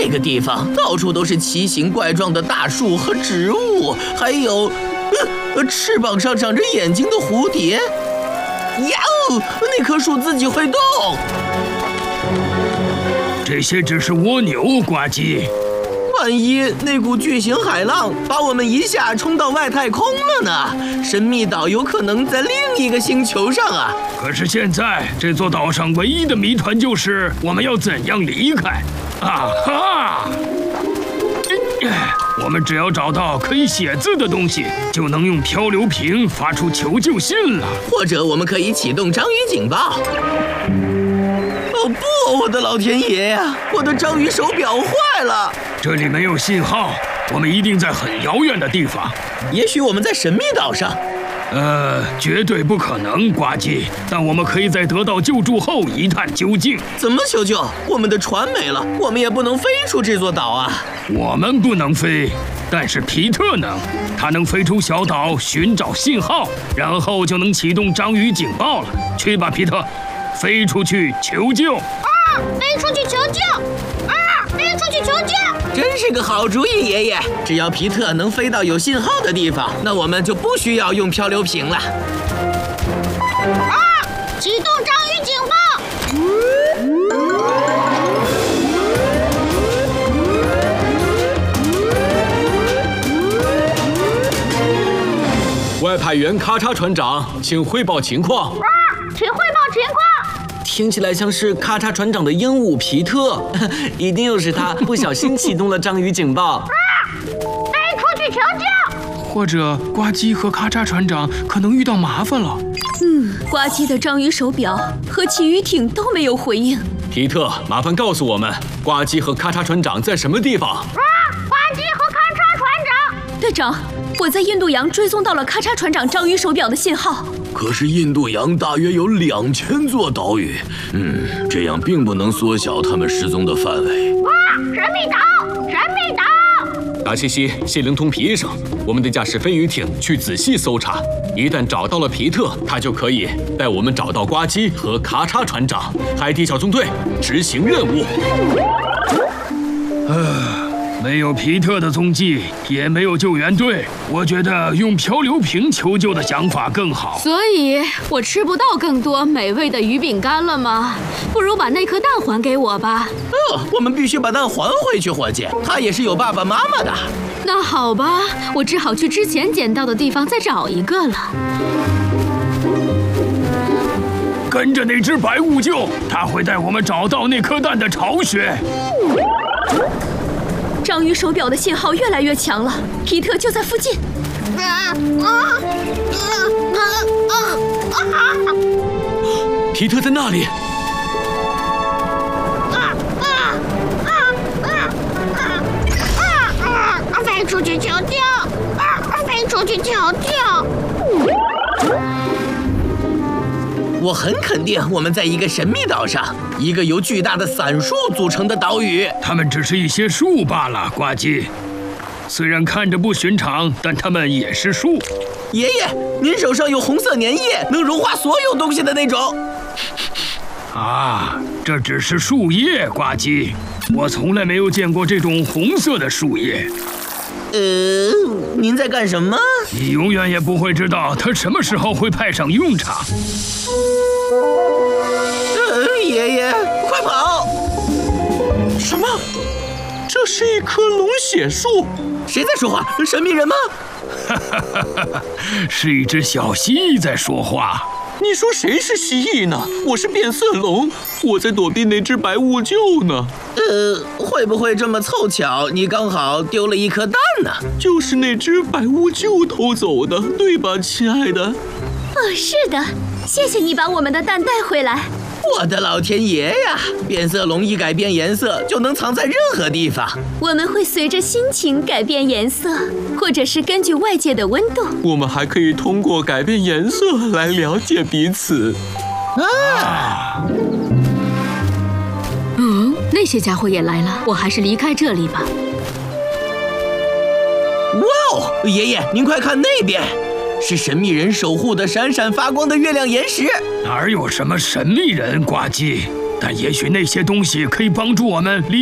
这个地方到处都是奇形怪状的大树和植物，还有翅膀上长着眼睛的蝴蝶。呀哦，那棵树自己会动。 这些只是蜗牛，呱唧。 万一那股巨型海浪把我们一下冲到外太空了呢？神秘岛有可能在另一个星球上啊！ 可是现在这座岛上唯一的谜团就是我们要怎样离开。啊哈！我们只要找到可以写字的东西，就能用漂流瓶发出求救信了。 或者我们可以启动章鱼警报。哦不，我的老天爷呀！我的章鱼手表坏了。 这里没有信号，我们一定在很遥远的地方。 也许我们在神秘岛上。 绝对不可能，呱唧。但我们可以在得到救助后一探究竟。 怎么求救？我们的船没了，我们也不能飞出这座岛啊。 我们不能飞，但是皮特能，他能飞出小岛寻找信号，然后就能启动章鱼警报了。去吧，皮特，飞出去求救！ 飞出去求救！飞出去求救！ 真是个好主意，爷爷。只要皮特能飞到有信号的地方，那我们就不需要用漂流瓶了。 启动章鱼警报！ 外派员咔嚓船长，请汇报情况。 请汇报情况。 听起来像是咔嚓船长的鹦鹉皮特，一定又是他不小心启动了章鱼警报。 飞出去求救！ 或者呱唧和咔嚓船长可能遇到麻烦了。 呱唧的章鱼手表和奇鱼艇都没有回应。 皮特，麻烦告诉我们，呱唧和咔嚓船长在什么地方？ 呱唧和咔嚓船长。 队长，我在印度洋追踪到了咔嚓船长章鱼手表的信号。 可是印度洋大约有2000座岛屿，这样并不能缩小他们失踪的范围。 神秘岛，神秘岛！ 达西西，谢灵通皮医生，我们得驾驶飞鱼艇去仔细搜查。一旦找到了皮特，他就可以带我们找到呱唧和咔嚓船长。海底小纵队执行任务。 没有皮特的踪迹，也没有救援队，我觉得用漂流瓶求救的想法更好。 所以我吃不到更多美味的鱼饼干了吗？不如把那颗蛋还给我吧。 我们必须把蛋还回去，伙计，他也是有爸爸妈妈的。 那好吧，我只好去之前捡到的地方再找一个了。 跟着那只白雾鹫，它会带我们找到那颗蛋的巢穴。 章鱼手表的信号越来越强了，皮特就在附近。 皮特在那里。 飞出去求救！飞出去求救！ 我很肯定我们在一个神秘岛上，一个由巨大的伞树组成的岛屿。 它们只是一些树罢了，呱唧。虽然看着不寻常，但它们也是树。 爷爷，您手上有红色粘液，能融化所有东西的那种。 这只是树叶，呱唧。我从来没有见过这种红色的树叶。 您在干什么？ 你永远也不会知道它什么时候会派上用场。 爷爷，快跑！ 什么？这是一棵龙血树？ 谁在说话？神秘人吗？ 是一只小蜥蜴在说话。 你说谁是蜥蜴呢？我是变色龙，我在躲避那只白雾鹫呢。 会不会这么凑巧，你刚好丢了一颗蛋呢？ 就是那只白雾鹫偷走的，对吧，亲爱的？ 是的，谢谢你把我们的蛋带回来。 我的老天爷呀！变色龙一改变颜色，就能藏在任何地方。 我们会随着心情改变颜色，或者是根据外界的温度。 我们还可以通过改变颜色来了解彼此。 那些家伙也来了，我还是离开这里吧。 哇哦，爷爷，您快看那边！是神秘人守护的闪闪发光的月亮岩石。 哪有什么神秘人，呱唧？但也许那些东西可以帮助我们离